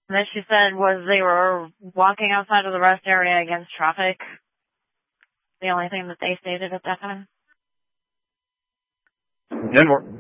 that she said was they were walking outside of the rest area against traffic. The only thing that they stated at that time. And